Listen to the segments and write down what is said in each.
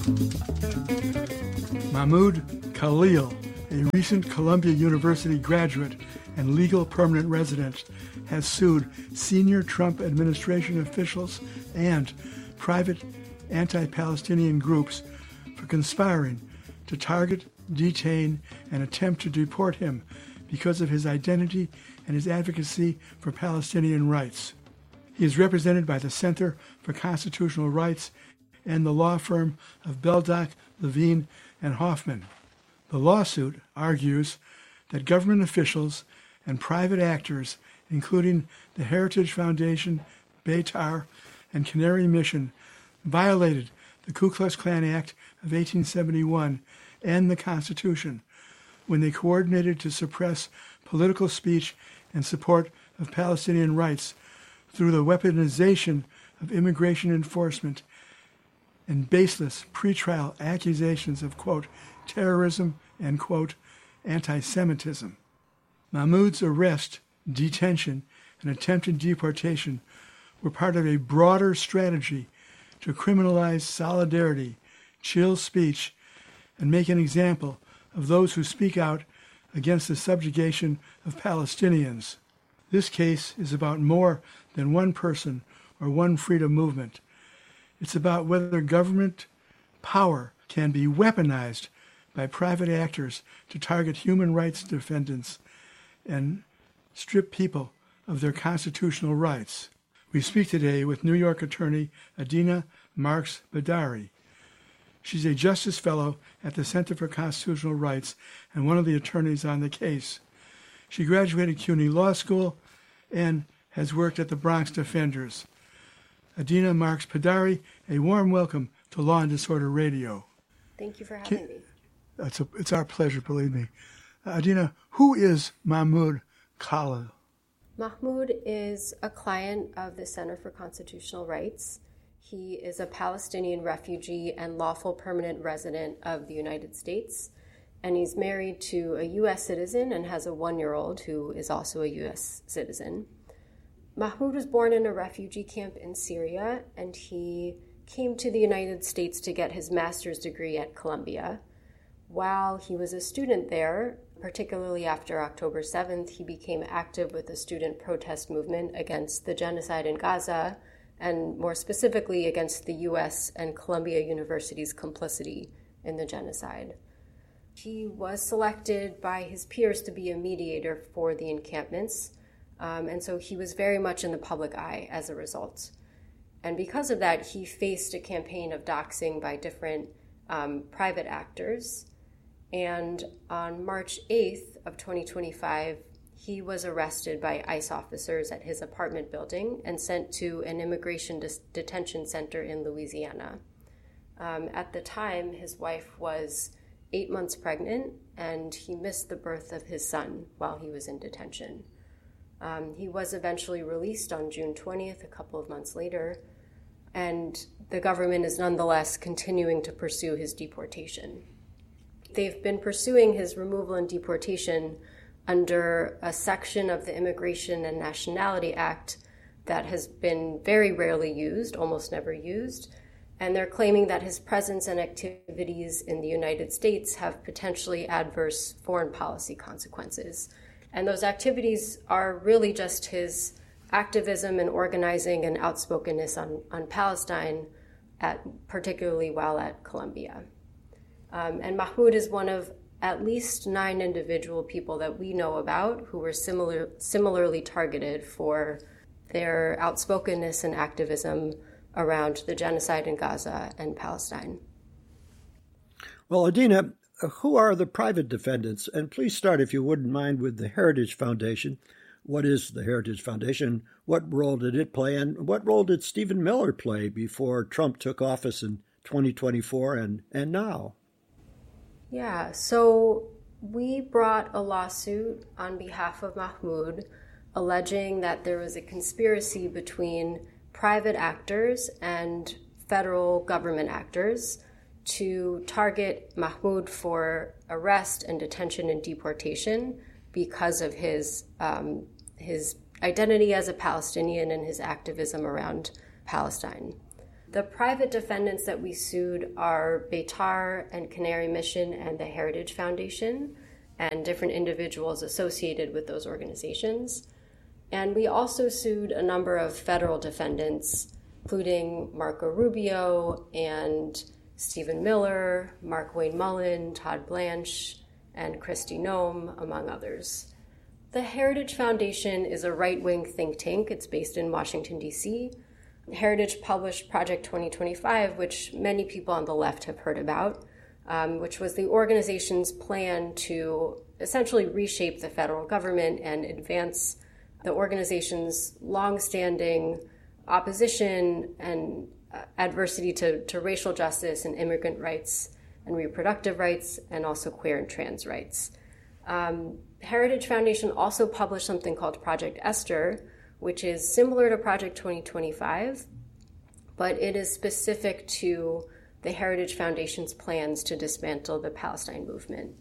Mahmoud Khalil, a recent Columbia University graduate and legal permanent resident, has sued senior Trump administration officials and private anti-Palestinian groups for conspiring to target, detain, and attempt to deport him because of his identity and his advocacy for Palestinian rights. He is represented by the Center for Constitutional Rights and the law firm of Beldock, Levine, and Hoffman. The lawsuit argues that government officials and private actors, including the Heritage Foundation, Beitar, and Canary Mission, violated the Ku Klux Klan Act of 1871 and the Constitution when they coordinated to suppress political speech and support of Palestinian rights through the weaponization of immigration enforcement and baseless pretrial accusations of, quote, terrorism and, quote, anti-Semitism. Mahmoud's arrest, detention, and attempted deportation were part of a broader strategy to criminalize solidarity, chill speech, and make an example of those who speak out against the subjugation of Palestinians. This case is about more than one person or one freedom movement. It's about whether government power can be weaponized by private actors to target human rights defendants and strip people of their constitutional rights. We speak today with New York attorney Adina Marks Badari. She's a Justice Fellow at the Center for Constitutional Rights and one of the attorneys on the case. She graduated CUNY Law School and has worked at the Bronx Defenders. Adina Marks Badari, a warm welcome to Law and Disorder Radio. Thank you for having me. It's our pleasure, believe me. Adina, who is Mahmoud Khalil? Mahmoud is a client of the Center for Constitutional Rights. He is a Palestinian refugee and lawful permanent resident of the United States, and he's married to a U.S. citizen and has a 1-year-old who is also a U.S. citizen. Mahmoud was born in a refugee camp in Syria, and he came to the United States to get his master's degree at Columbia. While he was a student there, particularly after October 7th, he became active with the student protest movement against the genocide in Gaza, and more specifically against the U.S. and Columbia University's complicity in the genocide. He was selected by his peers to be a mediator for the encampments, and so he was very much in the public eye as a result. And because of that, he faced a campaign of doxing by different private actors. And on March 8th of 2025, he was arrested by ICE officers at his apartment building and sent to an immigration detention center in Louisiana. At the time, his wife was 8 months pregnant, and he missed the birth of his son while he was in detention. He was eventually released on June 20th, a couple of months later, and the government is nonetheless continuing to pursue his deportation. They've been pursuing his removal and deportation under a section of the Immigration and Nationality Act that has been very rarely used, almost never used, and they're claiming that his presence and activities in the United States have potentially adverse foreign policy consequences. And those activities are really just his activism and organizing and outspokenness on Palestine, particularly while at Columbia. And Mahmoud is one of at least 9 individual people that we know about who were similarly targeted for their outspokenness and activism around the genocide in Gaza and Palestine. Well, Adina, who are the private defendants? And please start, if you wouldn't mind, with the Heritage Foundation. What is the Heritage Foundation? What role did it play? And what role did Stephen Miller play before Trump took office in 2024 and now? Yeah, so we brought a lawsuit on behalf of Mahmoud alleging that there was a conspiracy between private actors and federal government actors to target Mahmoud for arrest and detention and deportation because of his identity as a Palestinian and his activism around Palestine. The private defendants that we sued are Beitar and Canary Mission and the Heritage Foundation and different individuals associated with those organizations. And we also sued a number of federal defendants, including Marco Rubio and Stephen Miller, Mark Wayne Mullen, Todd Blanche, and Kristi Noem, among others. The Heritage Foundation is a right-wing think tank. It's based in Washington, D.C. Heritage published Project 2025, which many people on the left have heard about, which was the organization's plan to essentially reshape the federal government and advance the organization's longstanding opposition and adversity to racial justice and immigrant rights and reproductive rights, and also queer and trans rights. Heritage Foundation also published something called Project Esther, which is similar to Project 2025, but it is specific to the Heritage Foundation's plans to dismantle the Palestine movement.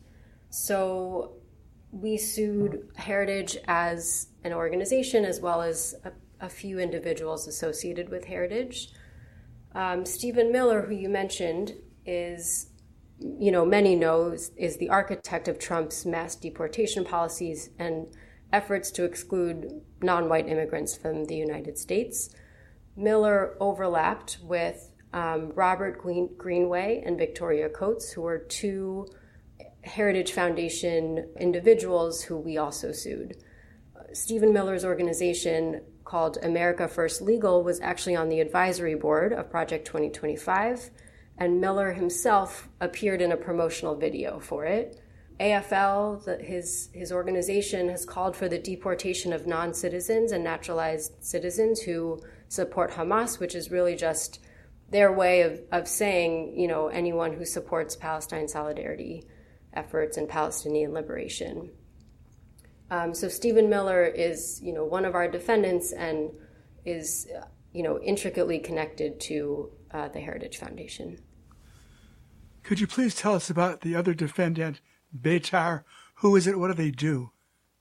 So we sued Heritage as an organization as well as a few individuals associated with Heritage. Stephen Miller, who you mentioned, is, many know, is the architect of Trump's mass deportation policies and efforts to exclude non-white immigrants from the United States. Miller overlapped with Robert Greenway and Victoria Coates, who were two Heritage Foundation individuals who we also sued. Stephen Miller's organization, called America First Legal, was actually on the advisory board of Project 2025, and Miller himself appeared in a promotional video for it. AFL, his organization, has called for the deportation of non-citizens and naturalized citizens who support Hamas, which is really just their way of saying, anyone who supports Palestine solidarity efforts and Palestinian liberation. So Stephen Miller is, one of our defendants and is, intricately connected to the Heritage Foundation. Could you please tell us about the other defendant, Beitar? Who is it? What do they do?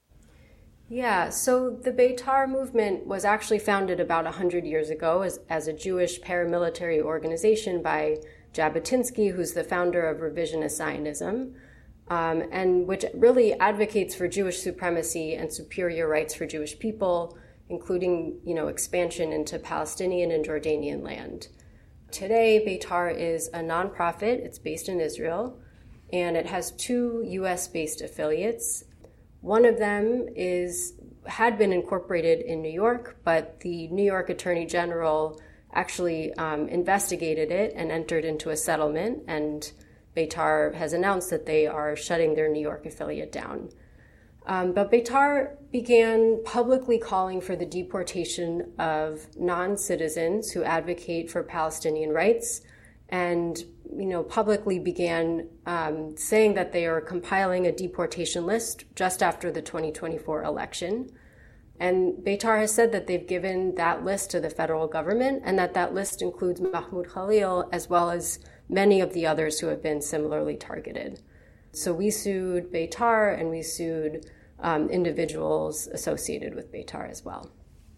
Yeah, so the Beitar movement was actually founded about 100 years ago as a Jewish paramilitary organization by Jabotinsky, who's the founder of revisionist Zionism, and which really advocates for Jewish supremacy and superior rights for Jewish people, including, expansion into Palestinian and Jordanian land. Today, Beitar is a nonprofit. It's based in Israel, and it has two U.S.-based affiliates. One of them had been incorporated in New York, but the New York Attorney General actually investigated it and entered into a settlement, and Beitar has announced that they are shutting their New York affiliate down. But Beitar began publicly calling for the deportation of non-citizens who advocate for Palestinian rights, and publicly began saying that they are compiling a deportation list just after the 2024 election. And Beitar has said that they've given that list to the federal government, and that list includes Mahmoud Khalil as well as many of the others who have been similarly targeted. So we sued Beitar, and we sued individuals associated with Beitar as well.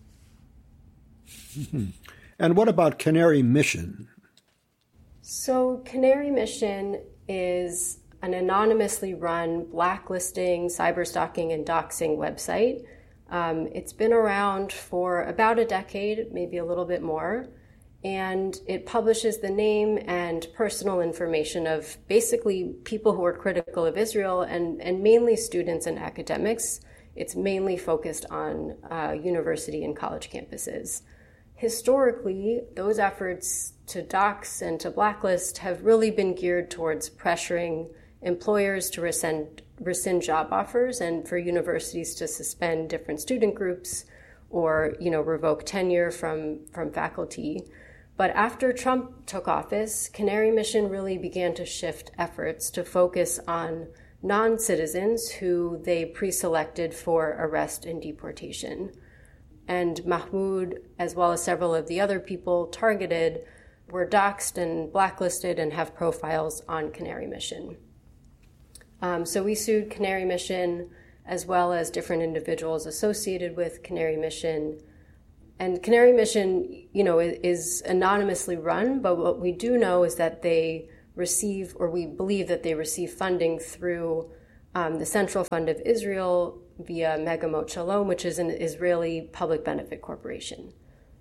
And what about Canary Mission? So Canary Mission is an anonymously run blacklisting, cyberstalking, and doxing website. It's been around for about a decade, maybe a little bit more, and it publishes the name and personal information of basically people who are critical of Israel and mainly students and academics. It's mainly focused on university and college campuses. Historically, those efforts to dox and to blacklist have really been geared towards pressuring employers to rescind job offers and for universities to suspend different student groups or, revoke tenure from faculty. But after Trump took office, Canary Mission really began to shift efforts to focus on non-citizens who they pre-selected for arrest and deportation. And Mahmoud, as well as several of the other people targeted, were doxxed and blacklisted and have profiles on Canary Mission. So we sued Canary Mission as well as different individuals associated with Canary Mission. And Canary Mission, is anonymously run, but what we do know is that they receive, or we believe that they receive funding through the Central Fund of Israel via Megamot Shalom, which is an Israeli public benefit corporation.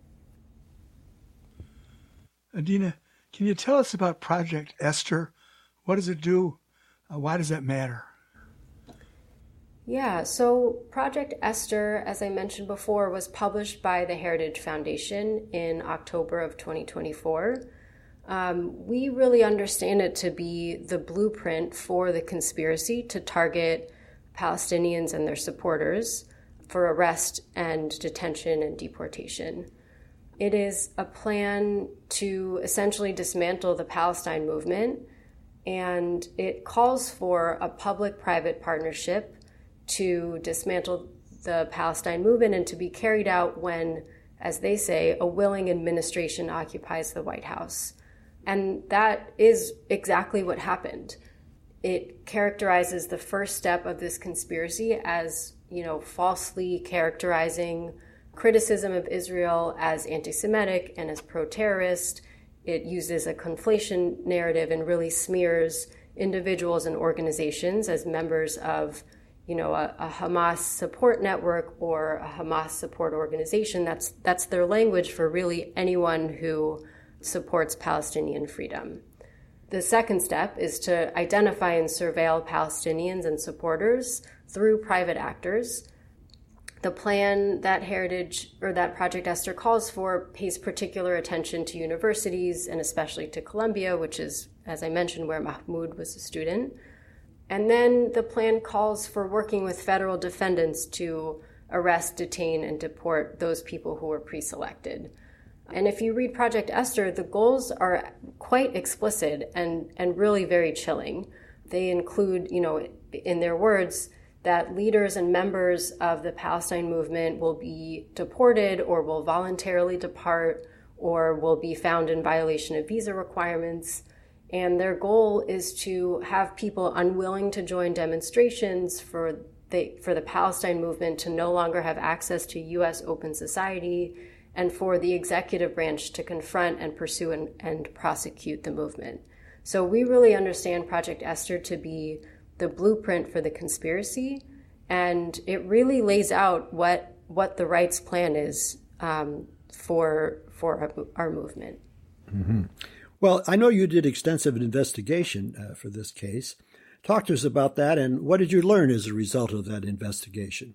Adina, can you tell us about Project Esther? What does it do? Why does that matter? Yeah, so Project Esther, as I mentioned before, was published by the Heritage Foundation in October of 2024. We really understand it to be the blueprint for the conspiracy to target Palestinians and their supporters for arrest and detention and deportation. It is a plan to essentially dismantle the Palestine movement, and it calls for a public-private partnership to dismantle the Palestine movement and to be carried out when, as they say, a willing administration occupies the White House. And that is exactly what happened. It characterizes the first step of this conspiracy as, falsely characterizing criticism of Israel as anti-Semitic and as pro-terrorist. It uses a conflation narrative and really smears individuals and organizations as members of a Hamas support network or a Hamas support organization. That's their language for really anyone who supports Palestinian freedom. The second step is to identify and surveil Palestinians and supporters through private actors. The plan that that Project Esther calls for pays particular attention to universities and especially to Columbia, which is, as I mentioned, where Mahmoud was a student. And then the plan calls for working with federal defendants to arrest, detain, and deport those people who were pre-selected. And if you read Project Esther, the goals are quite explicit and really very chilling. They include, in their words, that leaders and members of the Palestine movement will be deported or will voluntarily depart or will be found in violation of visa requirements. And their goal is to have people unwilling to join demonstrations for the Palestine movement to no longer have access to U.S. open society, and for the executive branch to confront and pursue and prosecute the movement. So we really understand Project Esther to be the blueprint for the conspiracy, and it really lays out what the right's plan is for our movement. Mm-hmm. Well, I know you did extensive investigation for this case. Talk to us about that, and what did you learn as a result of that investigation?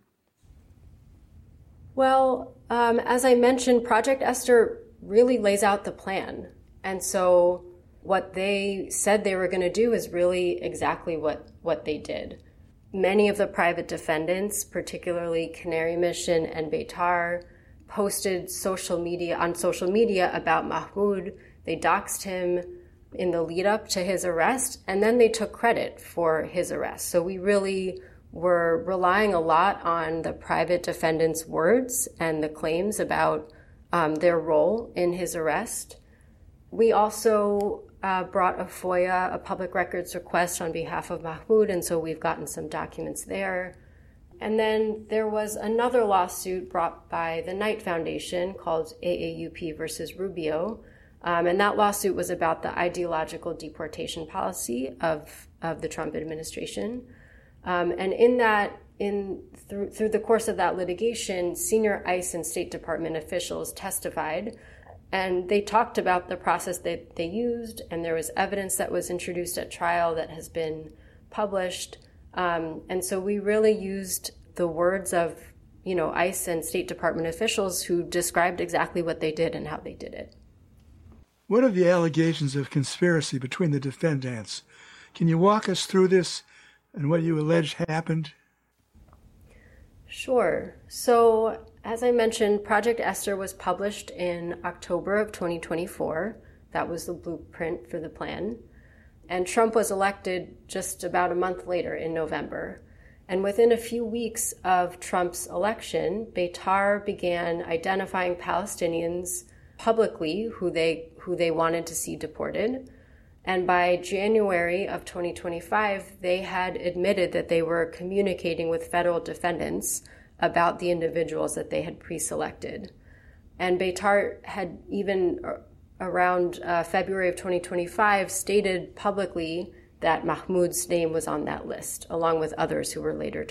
Well, as I mentioned, Project Esther really lays out the plan. And so what they said they were going to do is really exactly what they did. Many of the private defendants, particularly Canary Mission and Beitar, posted on social media about Mahmoud. They doxed him in the lead up to his arrest, and then they took credit for his arrest. So we really were relying a lot on the private defendants' words and the claims about their role in his arrest. We also brought a FOIA, a public records request, on behalf of Mahmoud, and so we've gotten some documents there. And then there was another lawsuit brought by the Knight Foundation called AAUP versus Rubio, and that lawsuit was about the ideological deportation policy of the Trump administration. And through the course of that litigation, senior ICE and State Department officials testified, and they talked about the process that they used, and there was evidence that was introduced at trial that has been published. And so we really used the words of, ICE and State Department officials who described exactly what they did and how they did it. What are the allegations of conspiracy between the defendants? Can you walk us through this and what you allege happened? Sure. So, as I mentioned, Project Esther was published in October of 2024. That was the blueprint for the plan. And Trump was elected just about a month later in November. And within a few weeks of Trump's election, Beitar began identifying Palestinians publicly who they wanted to see deported. And by January of 2025, they had admitted that they were communicating with federal defendants about the individuals that they had pre-selected. And Beitar had even around February of 2025 stated publicly that Mahmoud's name was on that list, along with others who were later